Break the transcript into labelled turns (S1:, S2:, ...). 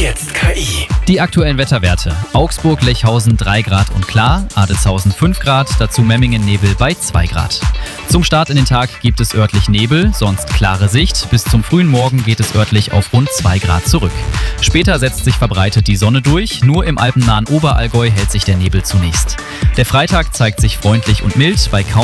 S1: Jetzt KI.
S2: Die aktuellen Wetterwerte. Augsburg, Lechhausen 3 Grad und klar, Adelzhausen 5 Grad, dazu Memmingen Nebel bei 2 Grad. Zum Start in den Tag gibt es örtlich Nebel, sonst klare Sicht. Bis zum frühen Morgen geht es örtlich auf rund 2 Grad zurück. Später setzt sich verbreitet die Sonne durch, nur im alpennahen Oberallgäu hält sich der Nebel zunächst. Der Freitag zeigt sich freundlich und mild bei kaum